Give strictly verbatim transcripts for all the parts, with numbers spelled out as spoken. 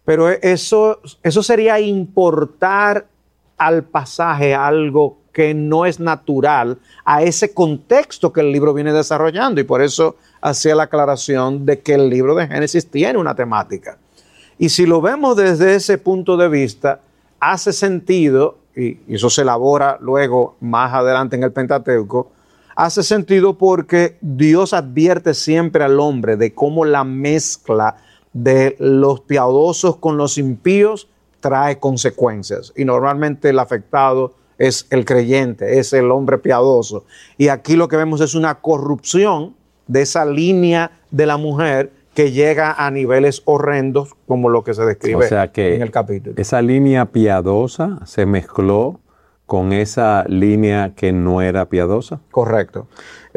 Pero eso, eso sería importar al pasaje algo que no es natural a ese contexto que el libro viene desarrollando, y por eso hacía la aclaración de que el libro de Génesis tiene una temática. Y si lo vemos desde ese punto de vista, hace sentido, y eso se elabora luego más adelante en el Pentateuco, hace sentido porque Dios advierte siempre al hombre de cómo la mezcla de los piadosos con los impíos trae consecuencias, y normalmente el afectado es el creyente, es el hombre piadoso. Y aquí lo que vemos es una corrupción de esa línea de la mujer que llega a niveles horrendos como lo que se describe, o sea, que en el capítulo. Esa línea piadosa se mezcló con esa línea que no era piadosa. Correcto.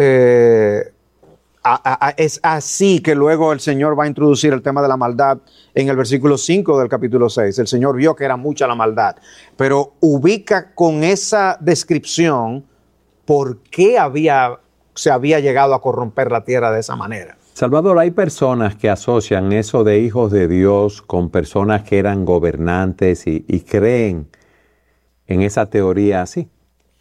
Eh, a, a, es así que luego el Señor va a introducir el tema de la maldad en el versículo cinco del capítulo seis. El Señor vio que era mucha la maldad, pero ubica con esa descripción por qué había, se había llegado a corromper la tierra de esa manera. Salvador, hay personas que asocian eso de hijos de Dios con personas que eran gobernantes y, y creen en esa teoría así.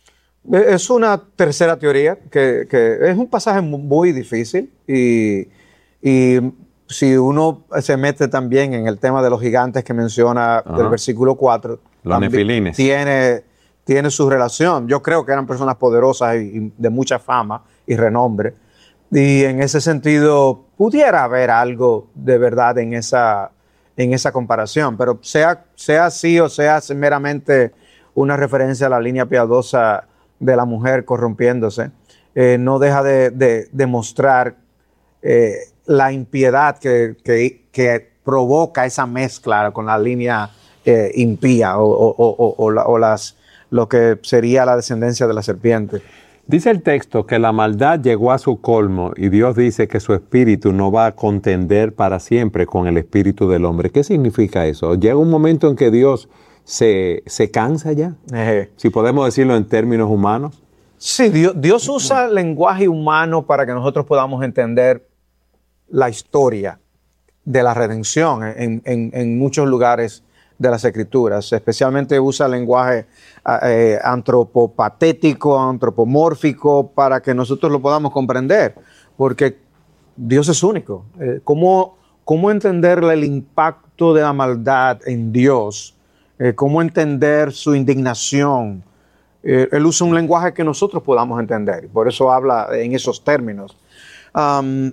Es una tercera teoría que, que es un pasaje muy difícil, y, y si uno se mete también en el tema de los gigantes que menciona Ajá. del versículo cuatro, los nefilines, tiene, tiene su relación. Yo creo que eran personas poderosas y, y de mucha fama y renombre, y en ese sentido pudiera haber algo de verdad en esa, en esa comparación, pero sea, sea así o sea meramente una referencia a la línea piadosa de la mujer corrompiéndose, eh, no deja de, de, de mostrar eh, la impiedad que, que, que provoca esa mezcla con la línea eh, impía o, o, o, o, la, o las, lo que sería la descendencia de la serpiente. Dice el texto que la maldad llegó a su colmo y Dios dice que su espíritu no va a contender para siempre con el espíritu del hombre. ¿Qué significa eso? ¿Llega un momento en que Dios se, se cansa ya? Eh. Si podemos decirlo en términos humanos. Sí, Dios, Dios usa lenguaje humano para que nosotros podamos entender la historia de la redención en, en, en muchos lugares de las Escrituras. Especialmente usa lenguaje eh, antropopatético, antropomórfico, para que nosotros lo podamos comprender, porque Dios es único. Eh, ¿cómo, ¿Cómo entender el impacto de la maldad en Dios? Eh, ¿Cómo entender su indignación? Eh, él usa un lenguaje que nosotros podamos entender, por eso habla en esos términos. Um,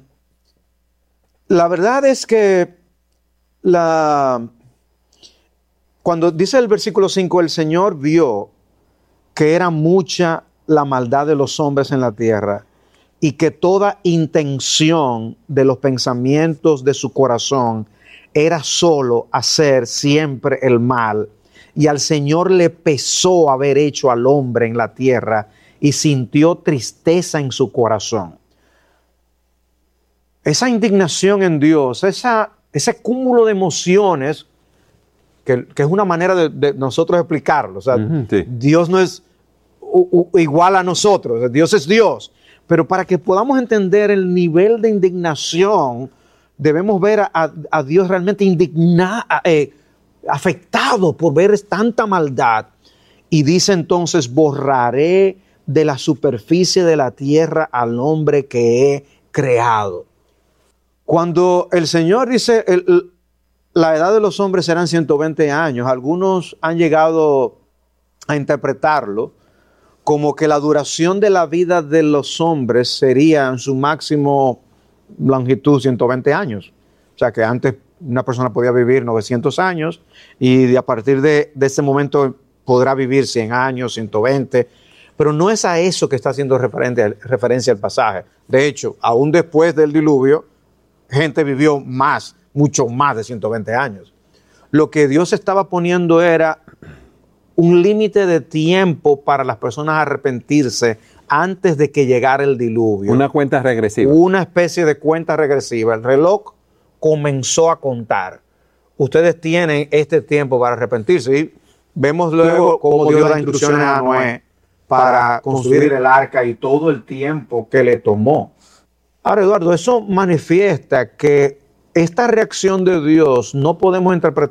la verdad es que la, cuando dice el versículo cinco, el Señor vio que era mucha la maldad de los hombres en la tierra y que toda intención de los pensamientos de su corazón era solo hacer siempre el mal. Y al Señor le pesó haber hecho al hombre en la tierra y sintió tristeza en su corazón. Esa indignación en Dios, esa, ese cúmulo de emociones, que, que es una manera de, de nosotros explicarlo. O sea, uh-huh, sí. Dios no es u, u, igual a nosotros, Dios es Dios. Pero para que podamos entender el nivel de indignación, debemos ver a, a, a Dios realmente indignado, eh, afectado por ver tanta maldad, y dice entonces: borraré de la superficie de la tierra al hombre que he creado. Cuando el Señor dice el, el, la edad de los hombres serán ciento veinte años, algunos han llegado a interpretarlo como que la duración de la vida de los hombres sería en su máximo longitud ciento veinte años. O sea que antes una persona podía vivir novecientos años y de a partir de, de ese momento podrá vivir cien años, ciento veinte, pero no es a eso que está haciendo referente, referencia el pasaje. De hecho, aún después del diluvio, gente vivió más, mucho más de ciento veinte años. Lo que Dios estaba poniendo era un límite de tiempo para las personas arrepentirse antes de que llegara el diluvio. Una cuenta regresiva. Una especie de cuenta regresiva. El reloj comenzó a contar. Ustedes tienen este tiempo para arrepentirse. Y vemos luego cómo Dios da instrucciones a Noé para construir el arca y todo el tiempo que le tomó. Ahora, Eduardo, eso manifiesta que esta reacción de Dios no podemos interpretar